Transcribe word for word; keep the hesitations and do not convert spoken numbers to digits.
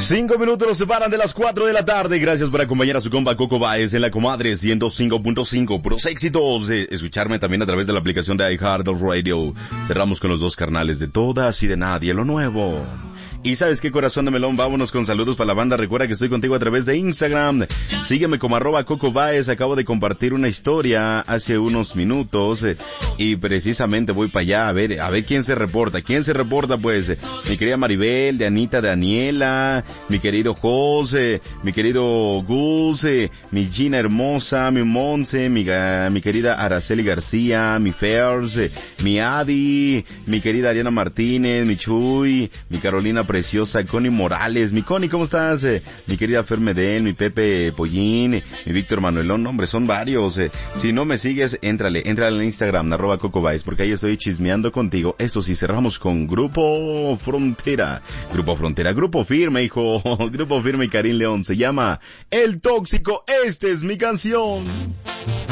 Cinco minutos nos separan de las cuatro de la tarde. Gracias por acompañar a su compa Coco Baez en la Comadre ciento cinco punto cinco. Puros éxitos. Eh, escucharme también a través de la aplicación de iHeartRadio. Cerramos con los dos carnales de Todas y de Nadie, lo nuevo. Y ¿sabes qué, corazón de melón? Vámonos con saludos para la banda. Recuerda que estoy contigo a través de Instagram. Sígueme como arroba Coco Baez. Acabo de compartir una historia hace unos minutos eh, y precisamente voy para allá a ver, a ver quién se reporta. ¿Quién se reporta? Pues eh, mi querida Maribel, de Anita, de Daniela, mi querido José, mi querido Gus, eh, mi Gina hermosa, mi Monse, mi, mi querida Araceli García, mi Fers, eh, mi Adi, mi querida Ariana Martínez, mi Chuy, mi Carolina preciosa, Connie Morales, mi Connie, ¿cómo estás? Eh, mi querida Fer Medel, mi Pepe Pollín, eh, mi Víctor Manuelón, hombre, son varios. Eh. Si no me sigues, éntrale, éntrale en Instagram, arroba Coco Baez, porque ahí estoy chismeando contigo. Eso sí, cerramos con Grupo Frontera. Grupo Frontera, Grupo Firme, hijo. Grupo Firme y Karim León. Se llama El Tóxico. Esta es mi canción.